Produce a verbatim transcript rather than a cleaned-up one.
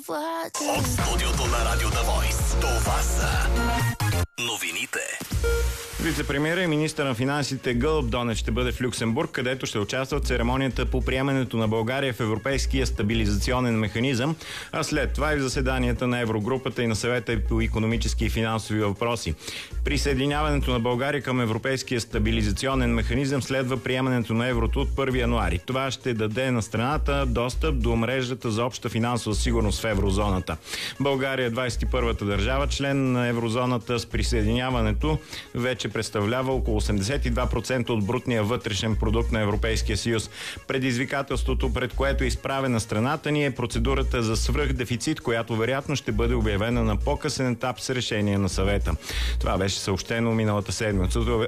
От студиото на Радио The Voice. Това са новините. Вице-премиерът и министър на финансите Гълъб Донев ще бъде в Люксембург, където ще участва в церемонията по приемането на България в Европейския стабилизационен механизъм, а след това и в заседанията на Еврогрупата и на Съвета по икономически и финансови въпроси. Присъединяването на България към Европейския стабилизационен механизъм следва приемането на еврото от първи януари. Това ще даде на страната достъп до мрежата за обща финансова сигурност в еврозоната. България е двадесет и първата държава, член на еврозоната. С присъединяването вече представлява около осемдесет и два процента от брутния вътрешен продукт на Европейския съюз. Предизвикателството, пред което е изправена страната ни, е процедурата за свръхдефицит, която вероятно ще бъде обявена на по-късен етап с решение на съвета. Това беше съобщено миналата седмица